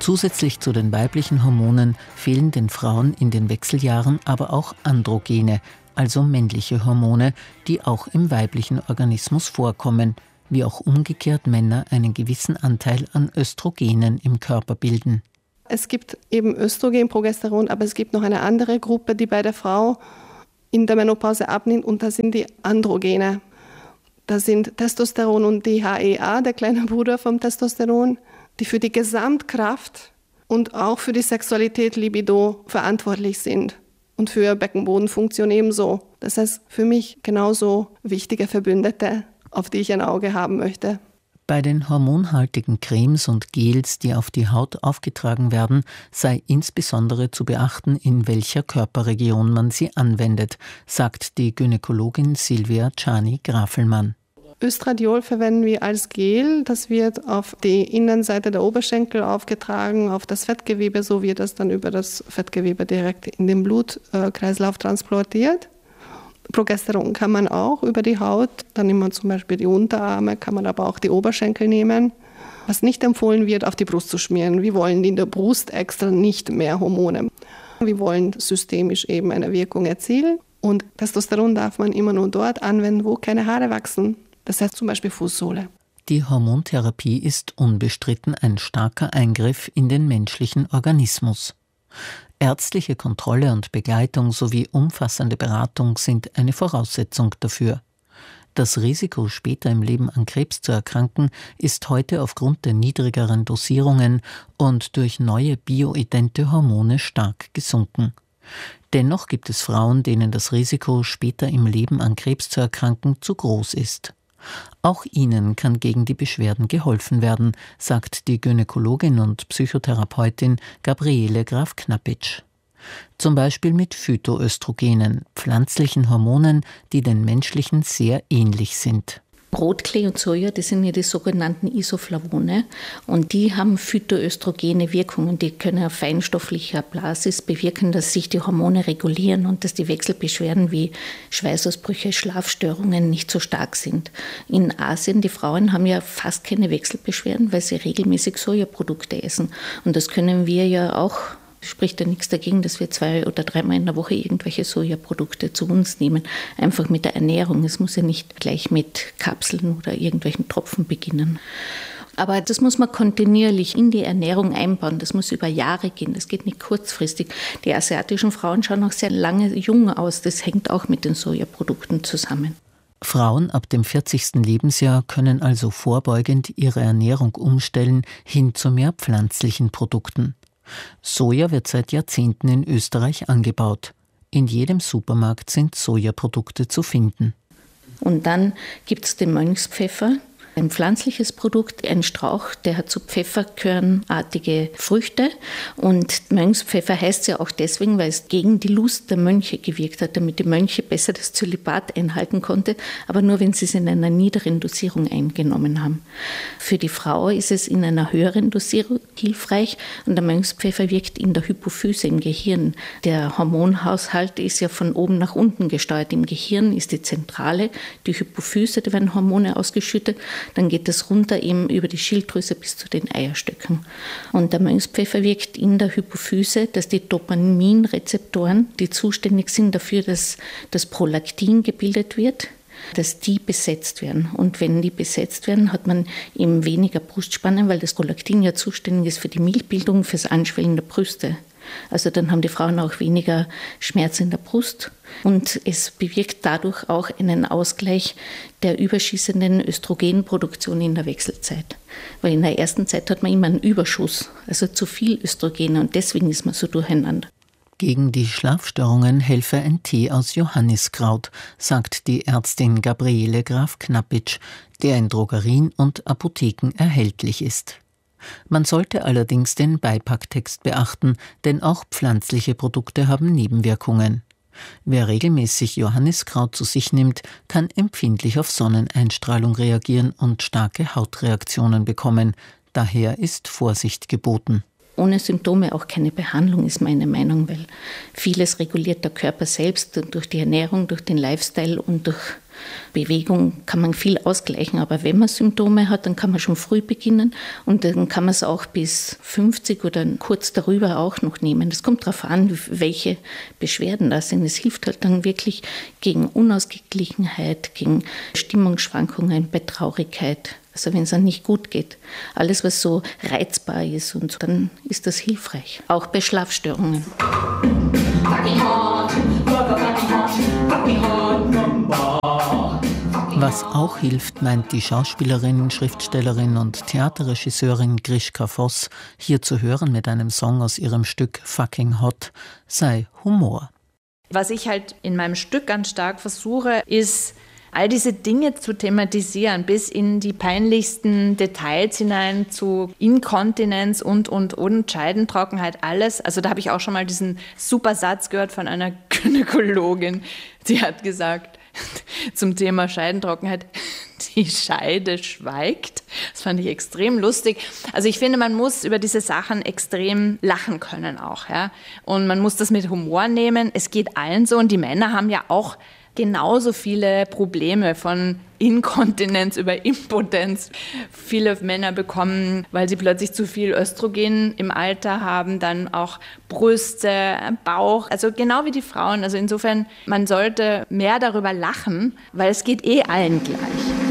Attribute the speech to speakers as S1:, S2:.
S1: Zusätzlich zu den weiblichen Hormonen fehlen den Frauen in den Wechseljahren aber auch Androgene, also männliche Hormone, die auch im weiblichen Organismus vorkommen, wie auch umgekehrt Männer einen gewissen Anteil an Östrogenen im Körper bilden.
S2: Es gibt eben Östrogen, Progesteron, aber es gibt noch eine andere Gruppe, die bei der Frau in der Menopause abnimmt, und das sind die Androgene. Das sind Testosteron und DHEA, der kleine Bruder vom Testosteron, die für die Gesamtkraft und auch für die Sexualität, Libido verantwortlich sind und für Beckenbodenfunktion ebenso. Das heißt, für mich genauso wichtige Verbündete, auf die ich ein Auge haben möchte.
S1: Bei den hormonhaltigen Cremes und Gels, die auf die Haut aufgetragen werden, sei insbesondere zu beachten, in welcher Körperregion man sie anwendet, sagt die Gynäkologin Silvia Czani-Grafelmann.
S2: Östradiol verwenden wir als Gel. Das wird auf die Innenseite der Oberschenkel aufgetragen, auf das Fettgewebe, so wird das dann über das Fettgewebe direkt in den Blutkreislauf transportiert. Progesteron kann man auch über die Haut, dann nimmt man zum Beispiel die Unterarme, kann man aber auch die Oberschenkel nehmen. Was nicht empfohlen wird, auf die Brust zu schmieren. Wir wollen in der Brust extra nicht mehr Hormone. Wir wollen systemisch eben eine Wirkung erzielen. Und Testosteron darf man immer nur dort anwenden, wo keine Haare wachsen. Das heißt zum Beispiel Fußsohle.
S1: Die Hormontherapie ist unbestritten ein starker Eingriff in den menschlichen Organismus. Ärztliche Kontrolle und Begleitung sowie umfassende Beratung sind eine Voraussetzung dafür. Das Risiko, später im Leben an Krebs zu erkranken, ist heute aufgrund der niedrigeren Dosierungen und durch neue bioidente Hormone stark gesunken. Dennoch gibt es Frauen, denen das Risiko, später im Leben an Krebs zu erkranken, zu groß ist. Auch ihnen kann gegen die Beschwerden geholfen werden, sagt die Gynäkologin und Psychotherapeutin Gabriele Graf-Knappitsch. Zum Beispiel mit Phytoöstrogenen, pflanzlichen Hormonen, die den menschlichen sehr ähnlich sind.
S3: Rotklee und Soja, das sind ja die sogenannten Isoflavone, und die haben phytoöstrogene Wirkungen. Die können auf feinstofflicher Basis bewirken, dass sich die Hormone regulieren und dass die Wechselbeschwerden wie Schweißausbrüche, Schlafstörungen nicht so stark sind. In Asien, die Frauen haben ja fast keine Wechselbeschwerden, weil sie regelmäßig Sojaprodukte essen. Und das können wir ja auch. Spricht ja nichts dagegen, dass wir 2 oder 3 Mal in der Woche irgendwelche Sojaprodukte zu uns nehmen. Einfach mit der Ernährung. Es muss ja nicht gleich mit Kapseln oder irgendwelchen Tropfen beginnen. Aber das muss man kontinuierlich in die Ernährung einbauen. Das muss über Jahre gehen. Das geht nicht kurzfristig. Die asiatischen Frauen schauen auch sehr lange jung aus. Das hängt auch mit den Sojaprodukten zusammen.
S1: Frauen ab dem 40. Lebensjahr können also vorbeugend ihre Ernährung umstellen hin zu mehr pflanzlichen Produkten. Soja wird seit Jahrzehnten in Österreich angebaut. In jedem Supermarkt sind Sojaprodukte zu finden.
S3: Und dann gibt es den Mönchspfeffer, ein pflanzliches Produkt, ein Strauch, der hat so pfefferkörnartige Früchte. Und Mönchspfeffer heißt ja auch deswegen, weil es gegen die Lust der Mönche gewirkt hat, damit die Mönche besser das Zölibat einhalten konnte, aber nur, wenn sie es in einer niederen Dosierung eingenommen haben. Für die Frau ist es in einer höheren Dosierung hilfreich, und der Mönchspfeffer wirkt in der Hypophyse im Gehirn. Der Hormonhaushalt ist ja von oben nach unten gesteuert. Im Gehirn ist die Zentrale, die Hypophyse, da werden Hormone ausgeschüttet. Dann geht es runter eben über die Schilddrüse bis zu den Eierstöcken. Und der Mönchspfeffer wirkt in der Hypophyse, dass die Dopaminrezeptoren, die zuständig sind dafür, dass das Prolaktin gebildet wird, dass die besetzt werden. Und wenn die besetzt werden, hat man eben weniger Brustspannen, weil das Prolaktin ja zuständig ist für die Milchbildung, fürs Anschwellen der Brüste. Also dann haben die Frauen auch weniger Schmerz in der Brust, und es bewirkt dadurch auch einen Ausgleich der überschießenden Östrogenproduktion in der Wechselzeit. Weil in der ersten Zeit hat man immer einen Überschuss, also zu viel Östrogene, und deswegen ist man so durcheinander.
S1: Gegen die Schlafstörungen helfe ein Tee aus Johanniskraut, sagt die Ärztin Gabriele Graf-Knappitsch, der in Drogerien und Apotheken erhältlich ist. Man sollte allerdings den Beipacktext beachten, denn auch pflanzliche Produkte haben Nebenwirkungen. Wer regelmäßig Johanniskraut zu sich nimmt, kann empfindlich auf Sonneneinstrahlung reagieren und starke Hautreaktionen bekommen. Daher ist Vorsicht geboten.
S3: Ohne Symptome auch keine Behandlung, ist meine Meinung, weil vieles reguliert der Körper selbst durch die Ernährung, durch den Lifestyle und durch Bewegung kann man viel ausgleichen, aber wenn man Symptome hat, dann kann man schon früh beginnen und dann kann man es auch bis 50 oder kurz darüber auch noch nehmen. Das kommt darauf an, welche Beschwerden da sind. Es hilft halt dann wirklich gegen Unausgeglichenheit, gegen Stimmungsschwankungen bei Traurigkeit. Also wenn es dann nicht gut geht. Alles, was so reizbar ist, und so, dann ist das hilfreich. Auch bei Schlafstörungen.
S1: Was auch hilft, meint die Schauspielerin, Schriftstellerin und Theaterregisseurin Grischka Voss, hier zu hören mit einem Song aus ihrem Stück Fucking Hot, sei Humor.
S4: Was ich halt in meinem Stück ganz stark versuche, ist, all diese Dinge zu thematisieren, bis in die peinlichsten Details hinein zu Inkontinenz und Scheidentrockenheit, alles. Also da habe ich auch schon mal diesen super Satz gehört von einer Gynäkologin, die hat gesagt zum Thema Scheidentrockenheit, die Scheide schweigt. Das fand ich extrem lustig. Also ich finde, man muss über diese Sachen extrem lachen können auch. Ja? Und man muss das mit Humor nehmen. Es geht allen so und die Männer haben ja auch genauso viele Probleme von Inkontinenz über Impotenz. Viele Männer bekommen, weil sie plötzlich zu viel Östrogen im Alter haben, dann auch Brüste, Bauch, also genau wie die Frauen. Also insofern, man sollte mehr darüber lachen, weil es geht allen gleich.